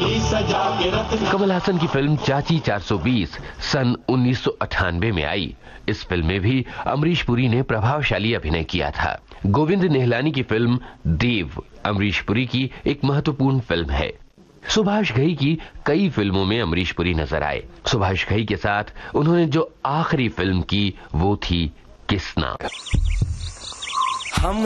कमल हासन की फिल्म चाची 420 सन 1998 में आई। इस फिल्म में भी अमरीश पुरी ने प्रभावशाली अभिनय किया था। गोविंद निहलानी की फिल्म देव अमरीश पुरी की एक महत्वपूर्ण फिल्म है। सुभाष घई की कई फिल्मों में अमरीश पुरी नजर आए। सुभाष घई के साथ उन्होंने जो आखिरी फिल्म की वो थी किसना।